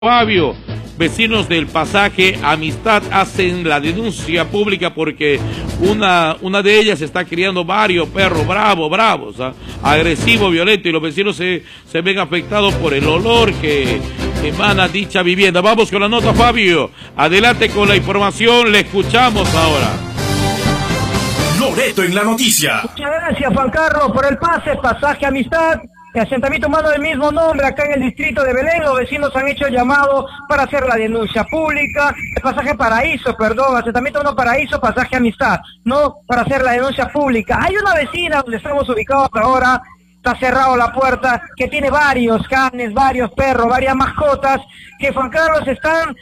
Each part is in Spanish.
Fabio, vecinos del pasaje Amistad hacen la denuncia pública porque una de ellas está criando varios perros bravos, agresivos, violentos, y los vecinos se ven afectados por el olor que emana dicha vivienda. Vamos con la nota, Fabio. Adelante con la información, le escuchamos ahora. Loreto en la noticia. Muchas gracias, Juan Carlos, por el pasaje Amistad. El asentamiento humano del mismo nombre, acá en el distrito de Belén, los vecinos han hecho el llamado para hacer la denuncia pública. El pasaje Paraíso, asentamiento humano Paraíso, pasaje Amistad, no para hacer la denuncia pública. Hay una vecina donde estamos ubicados ahora, está cerrado la puerta, que tiene varios canes, varios perros, varias mascotas, que Juan Carlos están,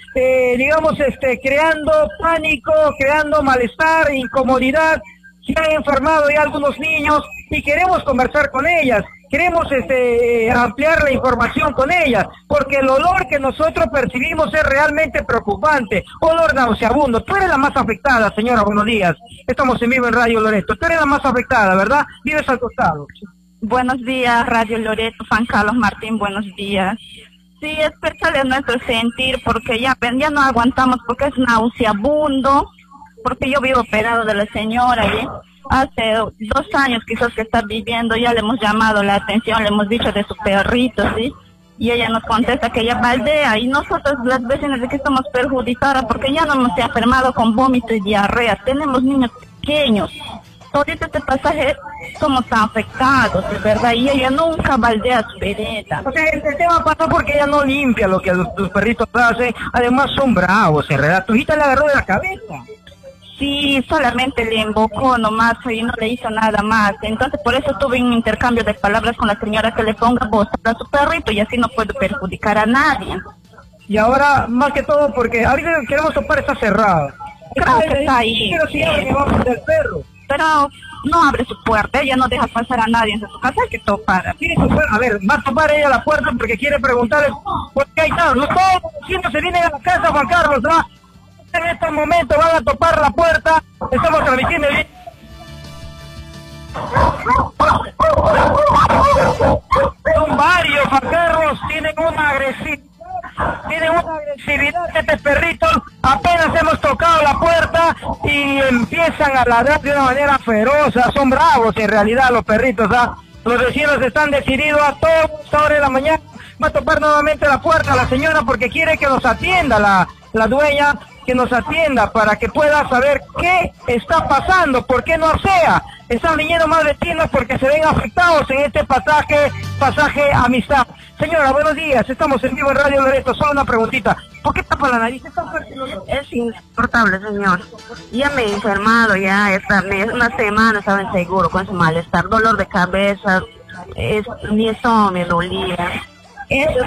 creando pánico, creando malestar, incomodidad. Se han enfermado ya algunos niños y queremos conversar con ellas. Queremos ampliar la información con ellas, porque el olor que nosotros percibimos es realmente preocupante, olor nauseabundo. Tú eres la más afectada, señora, buenos días. Estamos en vivo en Radio Loreto. Tú eres la más afectada, ¿verdad? Vives al costado. Buenos días, Radio Loreto, Juan Carlos Martín, buenos días. Sí, es de nuestro sentir, porque ya no aguantamos, porque es nauseabundo, porque yo vivo operado de la señora, ¿sí? Hace 2 años quizás que está viviendo, ya le hemos llamado la atención, le hemos dicho de su perrito, ¿sí? Y ella nos contesta que ella baldea, y nosotros las vecinas de que estamos perjudicadas porque ya no hemos enfermado con vómito y diarrea, tenemos niños pequeños. Ahorita este pasaje somos afectados, de verdad, y ella nunca baldea su vereda. O sea, el tema pasa porque ella no limpia lo que los perritos hacen, además son bravos, en realidad. Tu hijita le agarró de la cabeza. Sí, solamente le invocó nomás y no le hizo nada más. Entonces por eso tuve un intercambio de palabras con la señora que le ponga voz a su perrito y así no puede perjudicar a nadie. Y ahora, más que todo, porque ahorita queremos topar, está cerrada. Creo que está ahí. Pero si abre, vamos del perro. Pero no abre su puerta, ella no deja pasar a nadie en su casa, hay que topar. Sí, a ver, va a topar ella la puerta porque quiere preguntarle por qué hay tal. No todos los vecinos se vienen a la casa, Juan Carlos, ¿no? En estos momentos van a topar la puerta. Estamos transmitiendo bien. Son varios, Juan Carlos, tienen una agresividad de estos perritos. Apenas hemos tocado la puerta y empiezan a ladrar de una manera feroz. Son bravos en realidad los perritos, Los vecinos están decididos a todos, esta hora de la mañana. Va a topar nuevamente la puerta a la señora porque quiere que nos atienda la dueña, que nos atienda para que pueda saber qué está pasando, por qué no sea. Están viniendo más vecinos porque se ven afectados en este pasaje Amistad. Señora, buenos días, estamos en vivo en Radio Loreto. Solo una preguntita, ¿por qué tapa la nariz? Es insoportable, señor. Ya me he enfermado, una semana estaba en seguro con su malestar, dolor de cabeza, mi estómago me dolía. Eso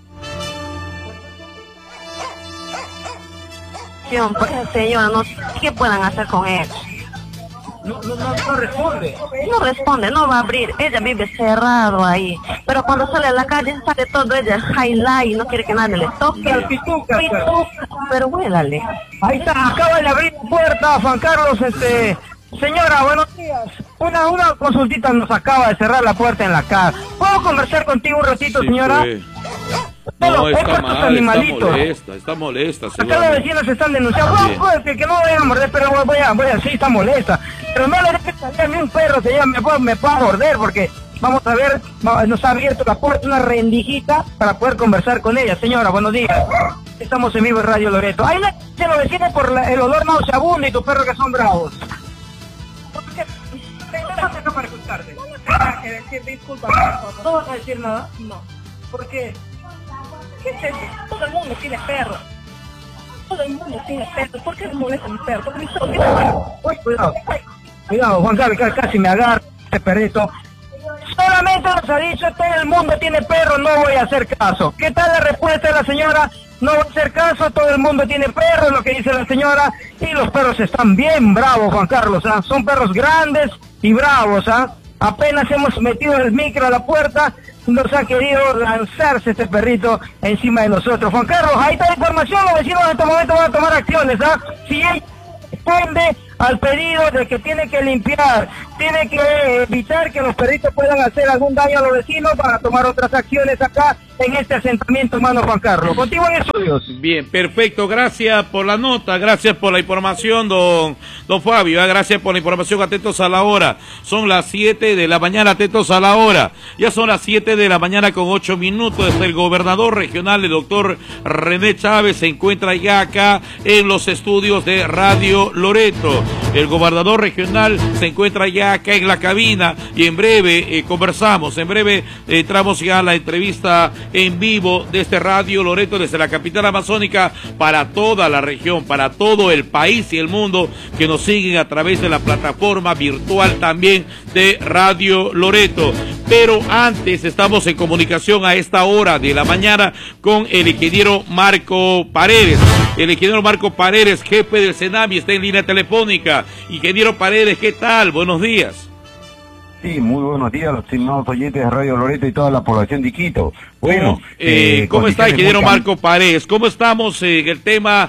porque señora, ¿qué puedan hacer con él? No responde. No responde, no va a abrir. Ella vive cerrado ahí. Pero cuando sale a la calle, sale todo ella highlight, no quiere que nadie le toque. Pituca, pero huélale. Ahí está, acaba de abrir la puerta, Juan Carlos, Señora, buenos días. Una consultita nos acaba de cerrar la puerta en la casa. ¿Puedo conversar contigo un ratito, señora? No, está molesta. Acá las vecinas se están denunciando. Que no vayan a morder, pero sí está molesta. Pero no le dejes salir a mí un perro, señora, me pueda morder, porque vamos a ver, nos ha abierto la puerta una rendijita para poder conversar con ella. Señora, buenos días. Estamos en vivo en Radio Loreto. Ahí se lo vecinos por el olor nauseabundo y tus perros que son bravos. No para escucharte. Disculpa, ¿no vas a decir nada? No. ¿Por qué? ¿Qué es eso? Todo el mundo tiene perro. Todo el mundo tiene perro. ¿Por qué me molesta mi perro? Porque mi perro tiene perro. Uy, cuidado, Juan Carlos, casi me agarra este perrito. Solamente nos ha dicho, todo el mundo tiene perro, no voy a hacer caso. ¿Qué tal la respuesta de la señora? No voy a hacer caso, todo el mundo tiene perro, es lo que dice la señora. Y los perros están bien bravos, Juan Carlos, Son perros grandes y bravos, Apenas hemos metido el micro a la puerta, nos ha querido lanzarse este perrito encima de nosotros. Juan Carlos, ahí está la información, los vecinos en este momento van a tomar acciones, Si ella responde al pedido de que tiene que limpiar, tiene que evitar que los perritos puedan hacer algún daño a los vecinos para tomar otras acciones acá en este asentamiento, hermano Juan Carlos. Contigo en estudios. Bien, perfecto, gracias por la nota, gracias por la información, don Fabio, gracias por la información, atentos a la hora, son las 7 de la mañana, atentos a la hora, ya son las 7 de la mañana con 8 minutos, el gobernador regional, el doctor René Chávez, se encuentra ya acá en los estudios de Radio Loreto, el gobernador regional se encuentra ya acá en la cabina y en breve conversamos, en breve entramos ya a la entrevista en vivo desde Radio Loreto, desde la capital amazónica, para toda la región, para todo el país y el mundo que nos siguen a través de la plataforma virtual también de Radio Loreto. Pero antes estamos en comunicación a esta hora de la mañana con el ingeniero Marco Paredes. El ingeniero Marco Paredes, jefe del Senami, está en línea telefónica. Ingeniero Paredes, ¿qué tal? Buenos días. Sí, muy buenos días a los estimados oyentes de Radio Loreto y toda la población de Quito. Bueno, ¿cómo está, ingeniero Marco Paredes? ¿Cómo estamos en el tema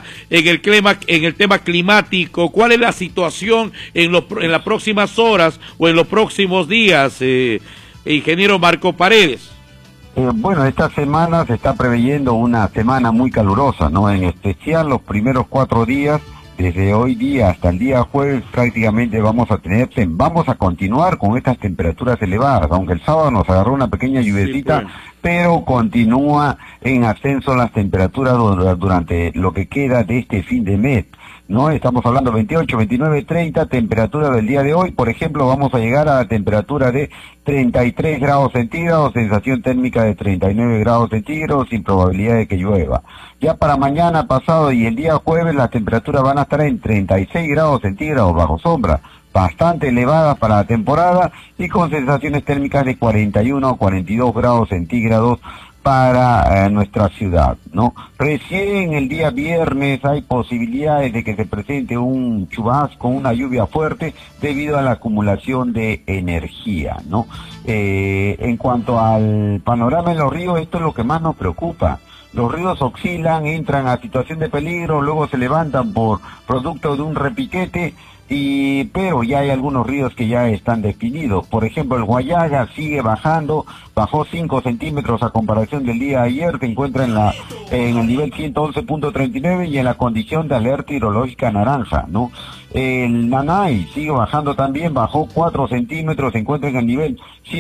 climático? ¿Cuál es la situación en las próximas horas o en los próximos días, ingeniero Marco Paredes? Bueno, esta semana se está preveyendo una semana muy calurosa, ¿no? En especial los primeros 4 días. Desde hoy día hasta el día jueves prácticamente vamos a continuar con estas temperaturas elevadas, aunque el sábado nos agarró una pequeña lluviecita, sí, pero continúa en ascenso las temperaturas durante lo que queda de este fin de mes, ¿no? Estamos hablando 28, 29, 30, temperatura del día de hoy, por ejemplo, vamos a llegar a la temperatura de 33 grados centígrados, sensación térmica de 39 grados centígrados, sin probabilidad de que llueva. Ya para mañana, pasado y el día jueves, las temperaturas van a estar en 36 grados centígrados bajo sombra, bastante elevadas para la temporada y con sensaciones térmicas de 41 o 42 grados centígrados para nuestra ciudad, ¿no? Recién el día viernes hay posibilidades de que se presente un chubasco, una lluvia fuerte debido a la acumulación de energía, ¿no? En cuanto al panorama en los ríos, esto es lo que más nos preocupa. Los ríos oscilan, entran a situación de peligro, luego se levantan por producto de un repiquete, pero ya hay algunos ríos que ya están definidos. Por ejemplo, el Guayaga sigue bajando, bajó 5 centímetros a comparación del día de ayer, se encuentra en el nivel 111.39 y en la condición de alerta hidrológica naranja, ¿no? El Nanay sigue bajando también, bajó 4 centímetros, se encuentra en el nivel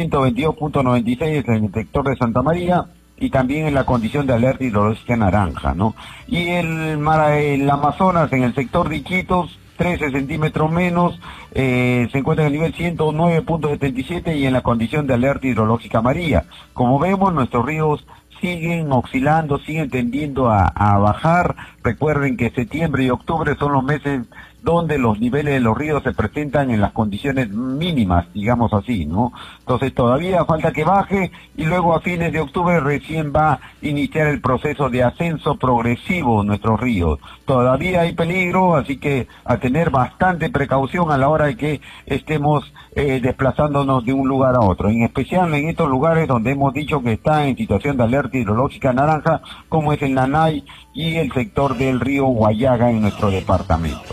122.96 en el sector de Santa María, y también en la condición de alerta hidrológica naranja, ¿no? Y el Amazonas en el sector de Iquitos, 13 centímetros menos, se encuentra en el nivel 109.77 y en la condición de alerta hidrológica amarilla. Como vemos, nuestros ríos siguen oscilando, siguen tendiendo a bajar. Recuerden que septiembre y octubre son los meses donde los niveles de los ríos se presentan en las condiciones mínimas, digamos así, ¿no? Entonces todavía falta que baje y luego a fines de octubre recién va a iniciar el proceso de ascenso progresivo en nuestros ríos. Todavía hay peligro, así que a tener bastante precaución a la hora de que estemos desplazándonos de un lugar a otro, en especial en estos lugares donde hemos dicho que están en situación de alerta hidrológica naranja, como es el Nanay y el sector del río Guayaga en nuestro departamento.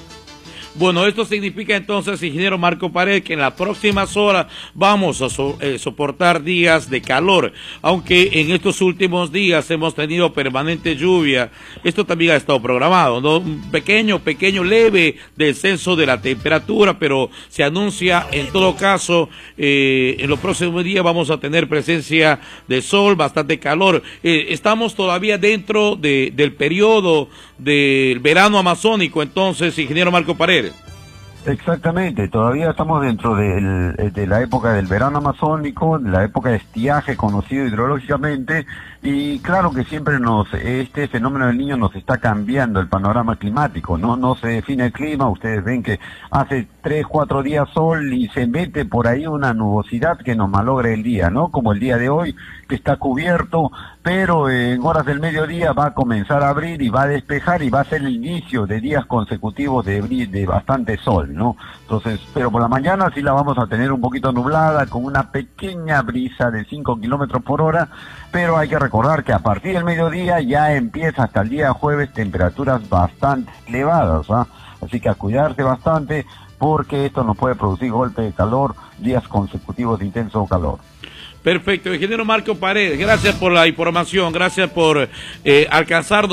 Bueno, esto significa entonces, ingeniero Marco Paredes, que en las próximas horas vamos a soportar días de calor, aunque en estos últimos días hemos tenido permanente lluvia. Esto también ha estado programado, ¿no? Un pequeño, leve descenso de la temperatura, pero se anuncia en todo caso, en los próximos días vamos a tener presencia de sol, bastante calor. Estamos todavía dentro del periodo del verano amazónico, entonces, ingeniero Marco Paredes. Exactamente, todavía estamos dentro de la época del verano amazónico, de la época de estiaje conocido hidrológicamente, y claro que siempre este fenómeno del Niño nos está cambiando el panorama climático, no se define el clima. Ustedes ven que hace 3, 4 días sol y se mete por ahí una nubosidad que nos malogra el día, ¿no? Como el día de hoy, que está cubierto, pero en horas del mediodía va a comenzar a abrir y va a despejar y va a ser el inicio de días consecutivos de bastante sol, ¿no? Entonces, pero por la mañana sí la vamos a tener un poquito nublada, con una pequeña brisa de 5 kilómetros por hora, pero hay que recordar que a partir del mediodía ya empieza hasta el día jueves temperaturas bastante elevadas, ¿ah? Así que a cuidarse bastante, porque esto nos puede producir golpe de calor, días consecutivos de intenso calor. Perfecto, ingeniero Marco Paredes, gracias por la información, gracias por alcanzar